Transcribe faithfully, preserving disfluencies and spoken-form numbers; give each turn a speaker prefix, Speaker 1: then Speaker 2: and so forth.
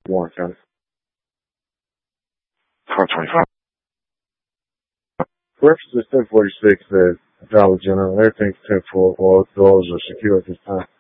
Speaker 1: Warren County. Car twenty-five. Reference ten forty-six says Dollar General. Everything's ten four. All doors are secure at this time.